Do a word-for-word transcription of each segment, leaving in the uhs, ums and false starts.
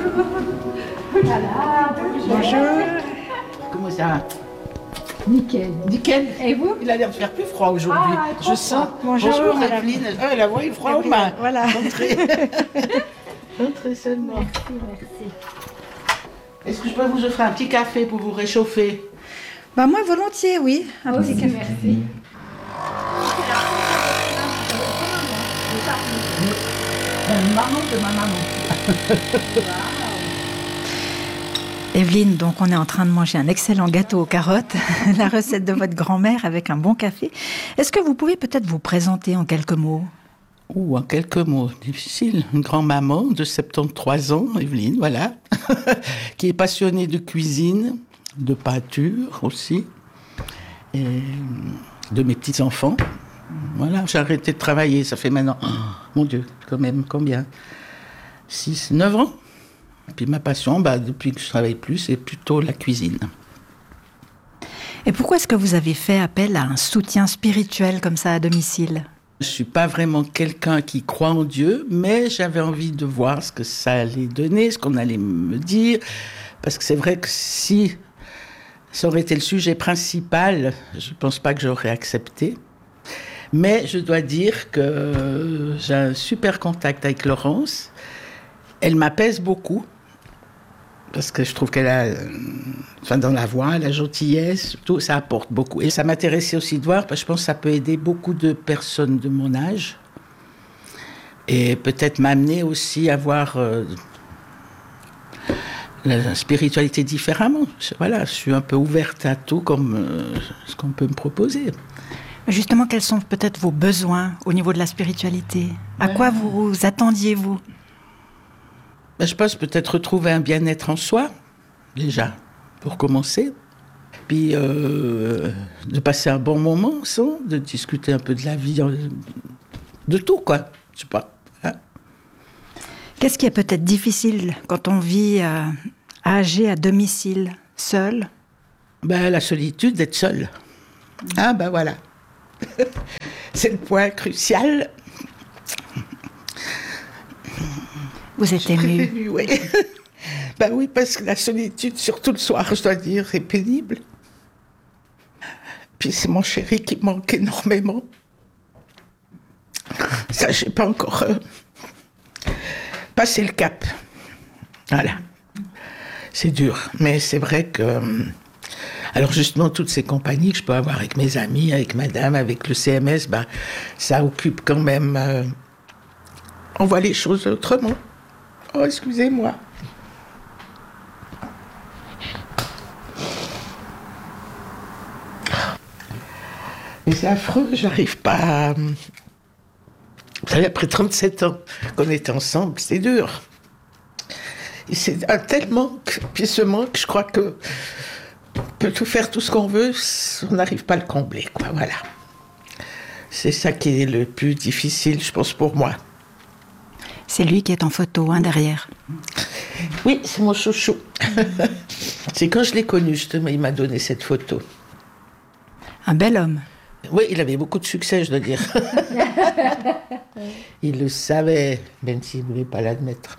Voilà, bonjour. Comment ça va? Nickel. Nickel. Et vous? Il a l'air de faire plus froid aujourd'hui. Ah, Je sens. Bonjour, Bonjour madame. Evelyne. Ah, la voix est froide aux mains. Voilà. Entrez. Entrez seulement. Merci, merci. Est-ce que je peux vous offrir un petit café pour vous réchauffer? Bah moi volontiers, oui. Un Oh, petit café. Merci. La maman de ma maman. Evelyne, donc on est en train de manger un excellent gâteau aux carottes, la recette de votre grand-mère avec un bon café. Est-ce que vous pouvez peut-être vous présenter en quelques mots? Ou en quelques mots, difficile. Une grand-maman de soixante-treize ans, Evelyne, voilà, qui est passionnée de cuisine, de peinture aussi, et de mes petits-enfants. Voilà, j'ai arrêté de travailler, ça fait maintenant, oh, mon Dieu, quand même, combien? six, neuf ans. Puis ma passion, bah, depuis que je travaille plus, c'est plutôt la cuisine. Et pourquoi est-ce que vous avez fait appel à un soutien spirituel comme ça à domicile? Je ne suis pas vraiment quelqu'un qui croit en Dieu, mais j'avais envie de voir ce que ça allait donner, ce qu'on allait me dire. Parce que c'est vrai que si ça aurait été le sujet principal, je ne pense pas que j'aurais accepté. Mais je dois dire que j'ai un super contact avec Laurence. Elle m'apaise beaucoup. Parce que je trouve qu'elle a, enfin dans la voix, la gentillesse, tout, ça apporte beaucoup. Et ça m'intéressait aussi de voir, parce que je pense que ça peut aider beaucoup de personnes de mon âge. Et peut-être m'amener aussi à voir euh, la spiritualité différemment. Voilà, je suis un peu ouverte à tout comme euh, ce qu'on peut me proposer. Justement, quels sont peut-être vos besoins au niveau de la spiritualité? À quoi vous vous attendiez-vous? Ben, je pense peut-être retrouver un bien-être en soi, déjà, pour commencer. Puis euh, de passer un bon moment ensemble, de discuter un peu de la vie, de tout, quoi. Je sais pas. Hein? Qu'est-ce qui est peut-être difficile quand on vit euh, âgé à domicile, seul? Ben, la solitude d'être seul. Ah, ben voilà. C'est le point crucial. Vous êtes ému. Oui. Ben oui, parce que la solitude, surtout le soir, je dois dire, est pénible. Puis c'est mon chéri qui manque énormément. Ça, j'ai pas encore euh, passé le cap. Voilà. C'est dur, mais c'est vrai que... Euh, alors justement, toutes ces compagnies que je peux avoir avec mes amis, avec madame, avec le C M S, ben, ça occupe quand même... Euh, on voit les choses autrement. Oh, excusez-moi. Mais c'est affreux, j'arrive pas à... Vous savez, après trente-sept ans qu'on était ensemble, c'est dur. Et c'est un tel manque, puis ce manque, je crois que on peut tout faire tout ce qu'on veut, on n'arrive pas à le combler, quoi, voilà. C'est ça qui est le plus difficile, je pense, pour moi. C'est lui qui est en photo, hein, derrière. Oui, c'est mon chouchou. C'est quand je l'ai connu, justement, il m'a donné cette photo. Un bel homme. Oui, il avait beaucoup de succès, je dois dire. Il le savait, même s'il ne voulait pas l'admettre.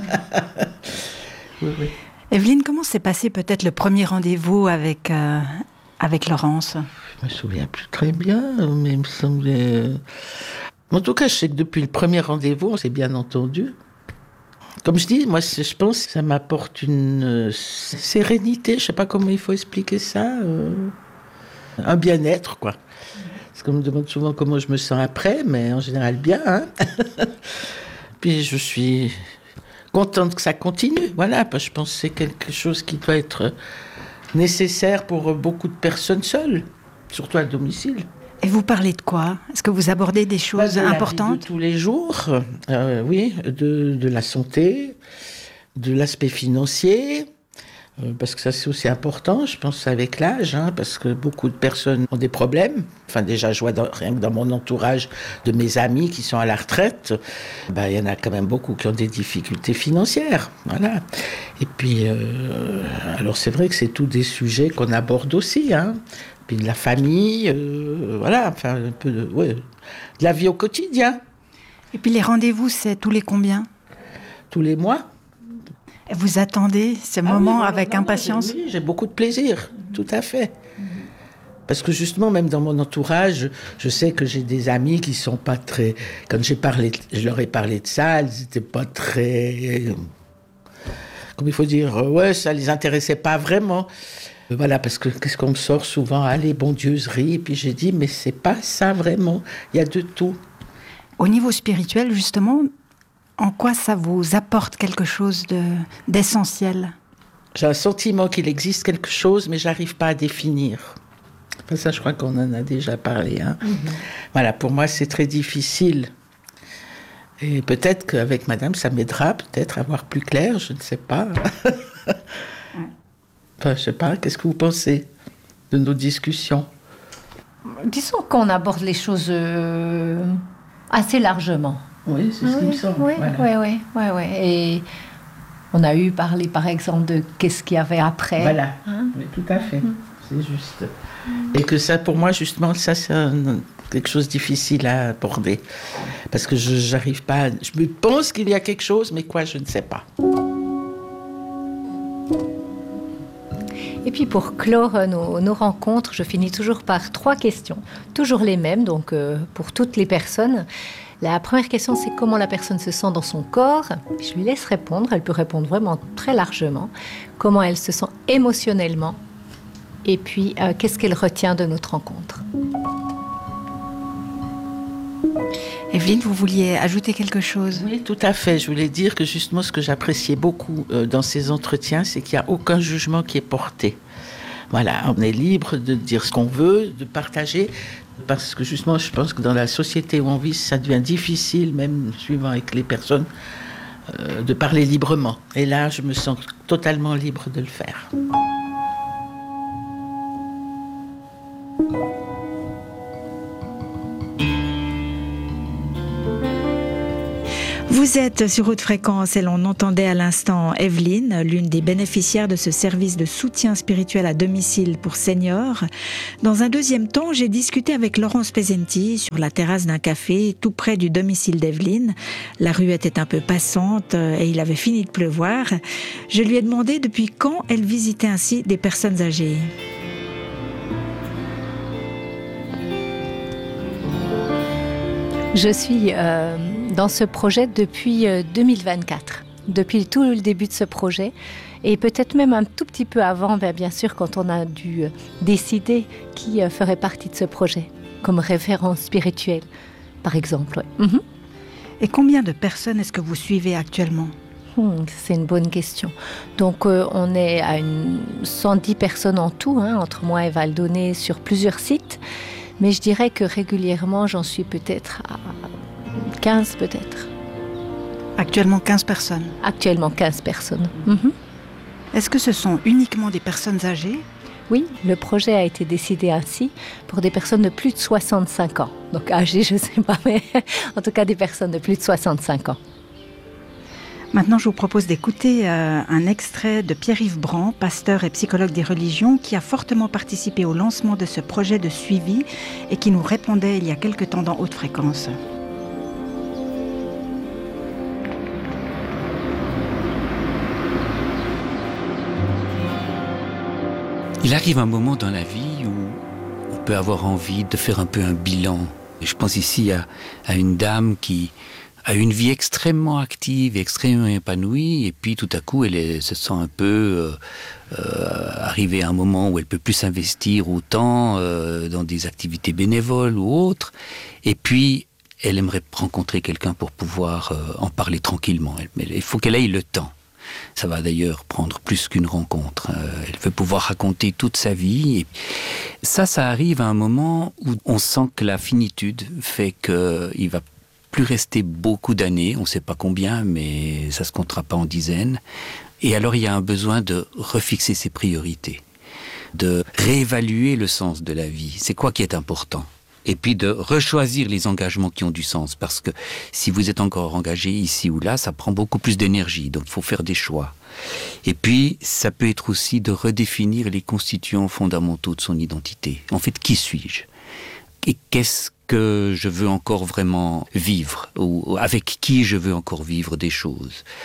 Oui, oui. Evelyne, comment s'est passé peut-être le premier rendez-vous avec, euh, avec Laurence? Je me souviens plus très bien, mais il me semblait... En tout cas, je sais que depuis le premier rendez-vous, on s'est bien entendu. Comme je dis, moi, je pense que ça m'apporte une sérénité, je ne sais pas comment il faut expliquer ça, euh, un bien-être, quoi. Parce qu'on me demande souvent comment je me sens après, mais en général bien, hein. Puis je suis contente que ça continue, voilà, parce que je pense que c'est quelque chose qui doit être nécessaire pour beaucoup de personnes seules, surtout à domicile. Et vous parlez de quoi? Est-ce que vous abordez des choses bah, de importantes? La vie de tous les jours, euh, oui, de, de la santé, de l'aspect financier, euh, parce que ça c'est aussi important, je pense, avec l'âge, hein, parce que beaucoup de personnes ont des problèmes. Enfin, déjà, je vois dans, rien que dans mon entourage de mes amis qui sont à la retraite, bah, il y en a quand même beaucoup qui ont des difficultés financières, voilà. Et puis, euh, alors c'est vrai que c'est tous des sujets qu'on aborde aussi, hein. Puis de la famille, euh, voilà, enfin un peu de, ouais, de la vie au quotidien. Et puis les rendez-vous, c'est tous les combien? Tous les mois. Vous attendez ce moment ah oui, avec non, non, impatience? Oui, j'ai beaucoup de plaisir, tout à fait. Parce que justement, même dans mon entourage, je sais que j'ai des amis qui sont pas très... Quand j'ai parlé, je leur ai parlé de ça, ils n'étaient pas très... Comme il faut dire, ouais, ça les intéressait pas vraiment. Voilà, parce que qu'est-ce qu'on me sort souvent? Allez, bondieuse-rie. Et puis j'ai dit, mais c'est pas ça vraiment. Il y a de tout. Au niveau spirituel, justement, en quoi ça vous apporte quelque chose de, d'essentiel? J'ai un sentiment qu'il existe quelque chose, mais j'arrive pas à définir. Enfin, ça, je crois qu'on en a déjà parlé. Hein. Mm-hmm. Voilà, pour moi, c'est très difficile. Et peut-être qu'avec madame, ça m'aidera peut-être à voir plus clair, je ne sais pas. Enfin, je sais pas, qu'est-ce que vous pensez de nos discussions? Disons qu'on aborde les choses euh, assez largement. Oui, c'est ce oui, qui me semble. Oui, voilà. oui, oui, oui, oui. Et on a eu parlé, par exemple, de qu'est-ce qu'il y avait après. Voilà, hein? Oui, tout à fait, mmh. c'est juste. Et que ça, pour moi, justement, ça, c'est un, quelque chose de difficile à aborder. Parce que je n'arrive pas... À, je me pense qu'il y a quelque chose, mais quoi, je ne sais pas. Et puis pour clore nos, nos rencontres, je finis toujours par trois questions, toujours les mêmes, donc euh, pour toutes les personnes. La première question, c'est comment la personne se sent dans son corps. Je lui laisse répondre, elle peut répondre vraiment très largement. Comment elle se sent émotionnellement. Et puis, euh, qu'est-ce qu'elle retient de notre rencontre? Evelyne, vous vouliez ajouter quelque chose? Oui, tout à fait. Je voulais dire que justement, ce que j'appréciais beaucoup euh, dans ces entretiens, c'est qu'il n'y a aucun jugement qui est porté. Voilà, on est libre de dire ce qu'on veut, de partager, parce que justement, je pense que dans la société où on vit, ça devient difficile, même suivant avec les personnes, euh, de parler librement. Et là, je me sens totalement libre de le faire. Vous êtes sur Haute Fréquence et l'on entendait à l'instant Evelyne, l'une des bénéficiaires de ce service de soutien spirituel à domicile pour seniors. Dans un deuxième temps, j'ai discuté avec Laurence Pesenti sur la terrasse d'un café tout près du domicile d'Evelyne. La rue était un peu passante et il avait fini de pleuvoir. Je lui ai demandé depuis quand elle visitait ainsi des personnes âgées. Je suis euh, dans ce projet depuis euh, deux mille vingt-quatre, depuis tout le début de ce projet, et peut-être même un tout petit peu avant, bien, bien sûr, quand on a dû euh, décider qui euh, ferait partie de ce projet, comme référence spirituelle, par exemple. Ouais. Mm-hmm. Et combien de personnes est-ce que vous suivez actuellement ? Hmm, c'est une bonne question. Donc, euh, on est à une cent dix personnes en tout, hein, entre moi et Val-d'Oné, sur plusieurs sites. Mais je dirais que régulièrement, j'en suis peut-être à quinze, peut-être. Actuellement, quinze personnes. Actuellement, quinze personnes. Mm-hmm. Est-ce que ce sont uniquement des personnes âgées ? Oui, le projet a été décidé ainsi pour des personnes de plus de soixante-cinq ans. Donc âgées, je ne sais pas, mais en tout cas des personnes de plus de soixante-cinq ans. Maintenant, je vous propose d'écouter euh, un extrait de Pierre-Yves Brand, pasteur et psychologue des religions, qui a fortement participé au lancement de ce projet de suivi et qui nous répondait il y a quelque temps dans Haute Fréquence. Il arrive un moment dans la vie où on peut avoir envie de faire un peu un bilan. Et je pense ici à, à une dame qui a une vie extrêmement active, extrêmement épanouie, et puis tout à coup, elle est, se sent un peu euh, euh, arrivée à un moment où elle peut plus s'investir autant euh, dans des activités bénévoles ou autres, et puis elle aimerait rencontrer quelqu'un pour pouvoir euh, en parler tranquillement. Mais il faut qu'elle ait le temps. Ça va d'ailleurs prendre plus qu'une rencontre. Euh, elle veut pouvoir raconter toute sa vie. Et ça, ça arrive à un moment où on sent que la finitude fait qu'il va plus rester beaucoup d'années, on ne sait pas combien, mais ça ne se comptera pas en dizaines. Et alors il y a un besoin de refixer ses priorités, de réévaluer le sens de la vie. C'est quoi qui est important ? Et puis de rechoisir les engagements qui ont du sens. Parce que si vous êtes encore engagé ici ou là, ça prend beaucoup plus d'énergie. Donc il faut faire des choix. Et puis ça peut être aussi de redéfinir les constituants fondamentaux de son identité. En fait, qui suis-je ? Et qu'est-ce que je veux encore vraiment vivre, ou avec qui je veux encore vivre des choses.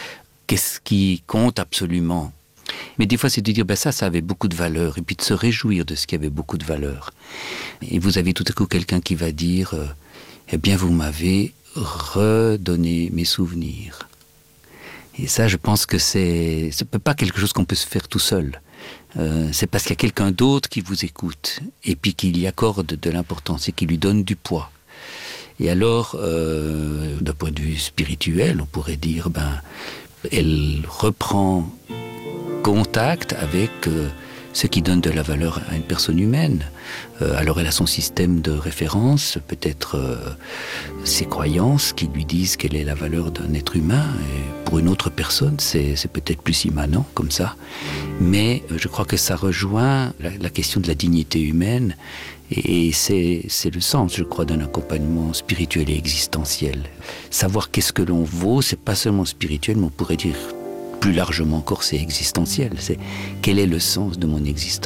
qu'est-ce qui compte absolument. Mais des fois, c'est de dire, ben ça, ça avait beaucoup de valeur, et puis de se réjouir de ce qui avait beaucoup de valeur. Et vous avez tout à coup quelqu'un qui va dire, euh, eh bien, vous m'avez redonné mes souvenirs. Et ça, je pense que c'est, c'est pas quelque chose qu'on peut se faire tout seul. Euh, c'est parce qu'il y a quelqu'un d'autre qui vous écoute, et puis qui y accorde de l'importance, et qui lui donne du poids. Et alors, euh, d'un point de vue spirituel, on pourrait dire, ben, elle reprend contact avec euh, ce qui donne de la valeur à une personne humaine. Euh, alors elle a son système de référence, peut-être euh, ses croyances qui lui disent quelle est la valeur d'un être humain. Et pour une autre personne, c'est, c'est peut-être plus immanent comme ça. Mais euh, je crois que ça rejoint la, la question de la dignité humaine. Et, et c'est, c'est le sens, je crois, d'un accompagnement spirituel et existentiel. Savoir qu'est-ce que l'on vaut, c'est pas seulement spirituel, mais on pourrait dire plus largement encore, c'est existentiel. C'est quel est le sens de mon existence ?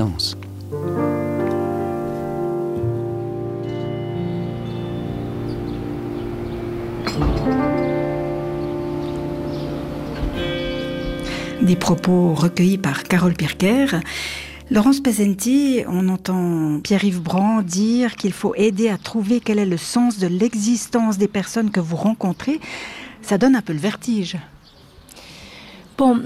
Des propos recueillis par Carole Pirker. Laurence Pesenti, on entend Pierre-Yves Brand dire qu'il faut aider à trouver quel est le sens de l'existence des personnes que vous rencontrez. Ça donne un peu le vertige. Bon,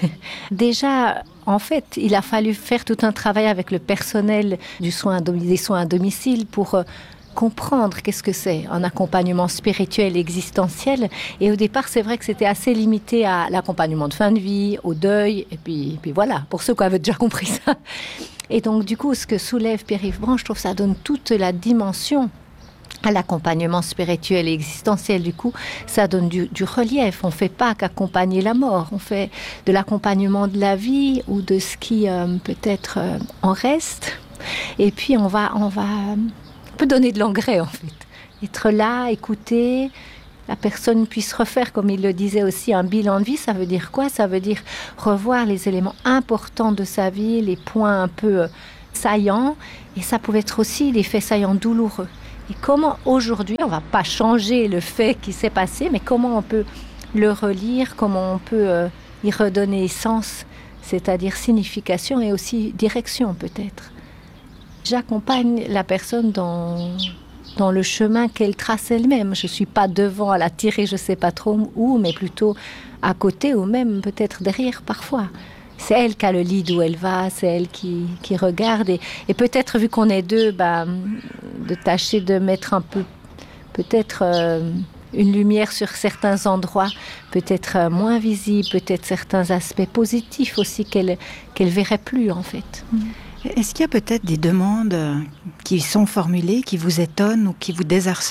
déjà, en fait, il a fallu faire tout un travail avec le personnel du soin, des soins à domicile pour euh, comprendre qu'est-ce que c'est un accompagnement spirituel existentiel. Et au départ, c'est vrai que c'était assez limité à l'accompagnement de fin de vie, au deuil, et puis, et puis voilà, pour ceux qui avaient déjà compris ça. Et donc, du coup, ce que soulève Pierre-Yves Brand, je trouve que ça donne toute la dimension à l'accompagnement spirituel et existentiel. Du coup, ça donne du, du relief. On ne fait pas qu'accompagner la mort, on fait de l'accompagnement de la vie ou de ce qui euh, peut-être euh, en reste. Et puis, on va, on va on peut donner de l'engrais, en fait. Être là, écouter, la personne puisse refaire, comme il le disait aussi, un bilan de vie. Ça veut dire quoi ? Ça veut dire revoir les éléments importants de sa vie, les points un peu euh, saillants. Et ça pouvait être aussi des faits saillants douloureux. Et comment aujourd'hui, on ne va pas changer le fait qui s'est passé, mais comment on peut le relire, comment on peut euh, y redonner sens, c'est-à-dire signification et aussi direction peut-être. J'accompagne la personne dans, dans le chemin qu'elle trace elle-même. Je ne suis pas devant à la tirer, je ne sais pas trop où, mais plutôt à côté ou même peut-être derrière parfois. C'est elle qui a le lead où elle va, c'est elle qui, qui regarde. Et, et peut-être, vu qu'on est deux, bah, de tâcher de mettre un peu, peut-être euh, une lumière sur certains endroits, peut-être euh, moins visibles, peut-être certains aspects positifs aussi qu'elle qu'elle verrait plus, en fait. Est-ce qu'il y a peut-être des demandes qui sont formulées, qui vous étonnent ou qui vous désarçonnent ?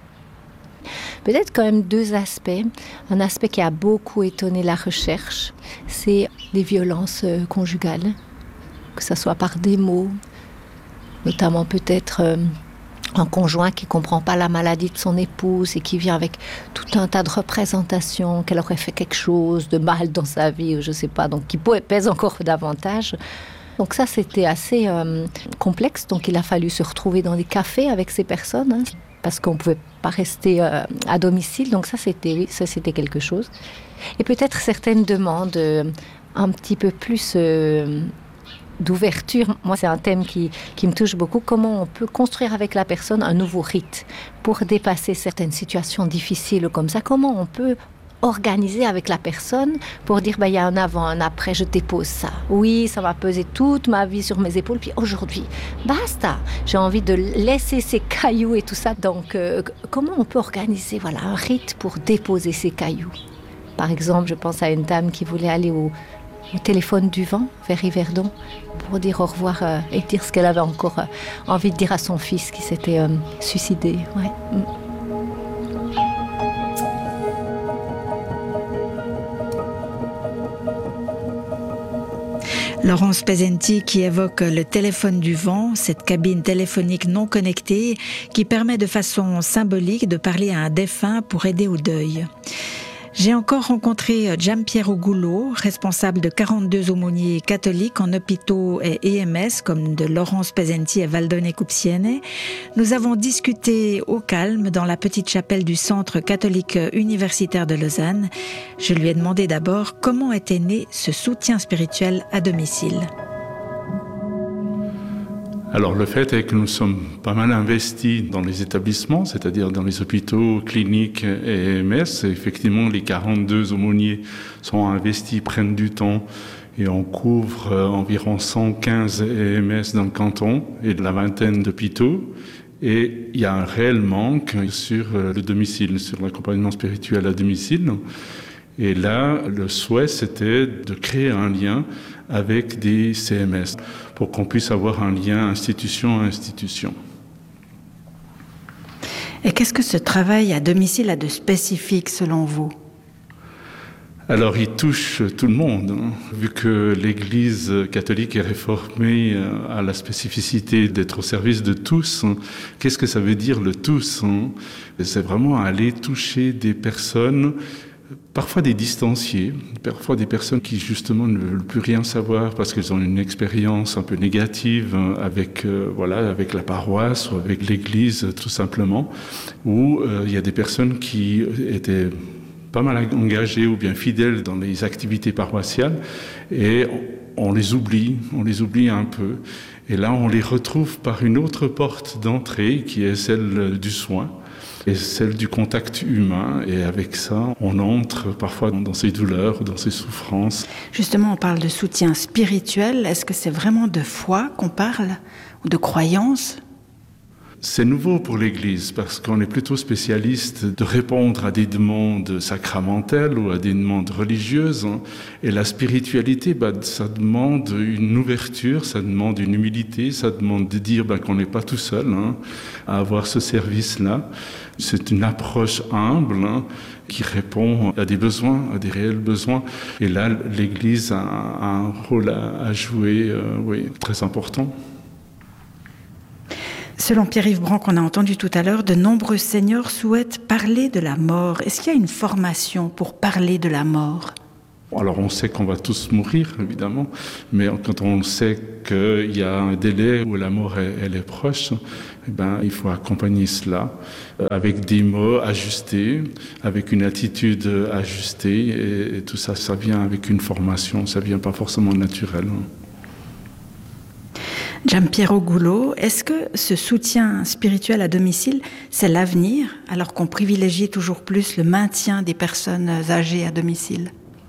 Peut-être quand même deux aspects. Un aspect qui a beaucoup étonné la recherche, c'est les violences conjugales, que ce soit par des mots, notamment peut-être euh, un conjoint qui ne comprend pas la maladie de son épouse et qui vient avec tout un tas de représentations, qu'elle aurait fait quelque chose de mal dans sa vie, ou je ne sais pas, donc qui pèse encore davantage. Donc ça, c'était assez euh, complexe, donc il a fallu se retrouver dans des cafés avec ces personnes, hein, parce qu'on ne pouvait pas rester euh, à domicile. Donc ça c'était, oui, ça, c'était quelque chose. Et peut-être certaines demandes euh, un petit peu plus euh, d'ouverture. Moi, c'est un thème qui, qui me touche beaucoup. Comment on peut construire avec la personne un nouveau rite pour dépasser certaines situations difficiles comme ça. Comment on peut organiser avec la personne pour dire bah, il y a un avant, un après, je dépose ça. Oui, ça va peser toute ma vie sur mes épaules, puis aujourd'hui, basta. J'ai envie de laisser ces cailloux et tout ça. Donc, euh, comment on peut organiser voilà, un rite pour déposer ces cailloux ? Par exemple, je pense à une dame qui voulait aller au, au téléphone du vent, vers Yverdon, pour dire au revoir euh, et dire ce qu'elle avait encore euh, envie de dire à son fils qui s'était euh, suicidé. Ouais. Mm. Laurence Pesenti qui évoque le téléphone du vent, cette cabine téléphonique non connectée qui permet de façon symbolique de parler à un défunt pour aider au deuil. J'ai encore rencontré Giampiero Gullo, responsable de quarante-deux aumôniers catholiques en hôpitaux et E M S comme de Laurence Pesenti et Valdone Cupsiene. Nous avons discuté au calme dans la petite chapelle du Centre catholique universitaire de Lausanne. Je lui ai demandé d'abord comment était né ce soutien spirituel à domicile. Alors le fait est que nous sommes pas mal investis dans les établissements, c'est-à-dire dans les hôpitaux, cliniques et E M S. Et effectivement, les quarante-deux aumôniers sont investis, prennent du temps et on couvre environ cent quinze E M S dans le canton et de la vingtaine d'hôpitaux. Et il y a un réel manque sur le domicile, sur l'accompagnement spirituel à domicile. Et là, le souhait, c'était de créer un lien avec des C M S pour qu'on puisse avoir un lien institution à institution. Et qu'est-ce que ce travail à domicile a de spécifique selon vous ? Alors, il touche tout le monde, hein. Vu que l'Église catholique est réformée à la spécificité d'être au service de tous. Hein. Qu'est-ce que ça veut dire le tous, hein ? C'est vraiment aller toucher des personnes, parfois des distanciés, parfois des personnes qui justement ne veulent plus rien savoir parce qu'elles ont une expérience un peu négative avec, euh, voilà, avec la paroisse ou avec l'Église tout simplement, ou euh, il y a des personnes qui étaient pas mal engagées ou bien fidèles dans les activités paroissiales et on les oublie, on les oublie un peu. Et là, on les retrouve par une autre porte d'entrée qui est celle du soin. Et celle du contact humain. Et avec ça, on entre parfois dans ses douleurs, dans ses souffrances. Justement, on parle de soutien spirituel. Est-ce que c'est vraiment de foi qu'on parle ou de croyance ? C'est nouveau pour l'Église parce qu'on est plutôt spécialiste de répondre à des demandes sacramentelles ou à des demandes religieuses. Et la spiritualité, bah, ça demande une ouverture, ça demande une humilité, ça demande de dire bah, qu'on n'est pas tout seul hein, à avoir ce service-là. C'est une approche humble hein, qui répond à des besoins, à des réels besoins. Et là, l'Église a un rôle à, à jouer euh, oui, très important. Selon Pierre-Yves Brand, qu'on a entendu tout à l'heure, de nombreux seniors souhaitent parler de la mort. Est-ce qu'il y a une formation pour parler de la mort ? Alors on sait qu'on va tous mourir, évidemment, mais quand on sait qu'il y a un délai où la mort est, elle est proche, eh ben, il faut accompagner cela avec des mots ajustés, avec une attitude ajustée, et, et tout ça, ça vient avec une formation, ça vient pas forcément naturel. Giampiero Gullo, est-ce que ce soutien spirituel à domicile, c'est l'avenir, alors qu'on privilégie toujours plus le maintien des personnes âgées à domicile ?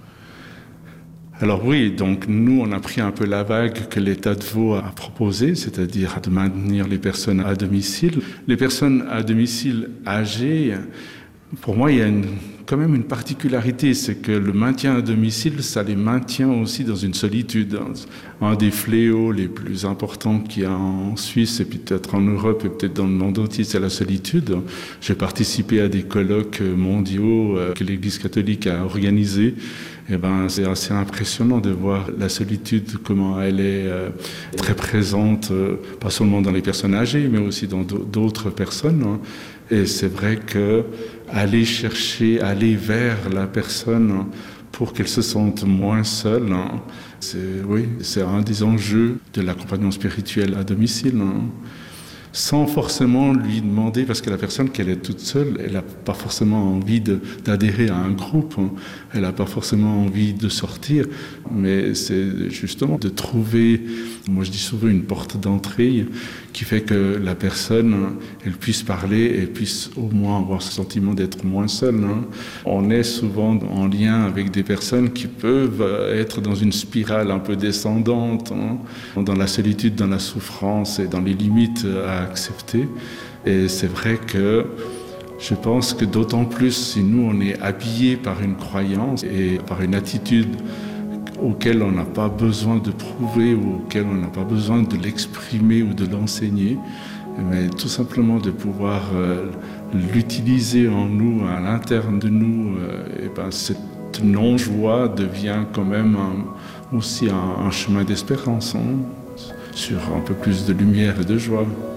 Alors oui, donc nous, on a pris un peu la vague que l'État de Vaud a proposée, c'est-à-dire de maintenir les personnes à domicile. Les personnes à domicile âgées, pour moi, il y a une, quand même une particularité, c'est que le maintien à domicile, ça les maintient aussi dans une solitude. Un des fléaux les plus importants qu'il y a en Suisse, et peut-être en Europe, et peut-être dans le monde entier, c'est la solitude. J'ai participé à des colloques mondiaux que l'Église catholique a organisés. Eh ben, c'est assez impressionnant de voir la solitude, comment elle est euh, très présente, euh, pas seulement dans les personnes âgées, mais aussi dans d'autres personnes. Hein. Et c'est vrai que aller chercher, aller vers la personne hein, pour qu'elle se sente moins seule, hein, c'est, oui, c'est un des enjeux de l'accompagnement spirituel à domicile. Hein. Sans forcément lui demander, parce que la personne, qu'elle est toute seule, elle n'a pas forcément envie de, d'adhérer à un groupe, hein. Elle n'a pas forcément envie de sortir, mais c'est justement de trouver, moi je dis souvent une porte d'entrée qui fait que la personne, elle puisse parler et puisse au moins avoir ce sentiment d'être moins seule. Hein. On est souvent en lien avec des personnes qui peuvent être dans une spirale un peu descendante, hein, dans la solitude, dans la souffrance et dans les limites à accepter. Et c'est vrai que je pense que d'autant plus si nous on est habillés par une croyance et par une attitude auquel on n'a pas besoin de prouver ou auquel on n'a pas besoin de l'exprimer ou de l'enseigner, mais tout simplement de pouvoir euh, l'utiliser en nous, à l'interne de nous, euh, et ben cette non-joie devient quand même un, aussi un, un chemin d'espérance, hein, sur un peu plus de lumière et de joie.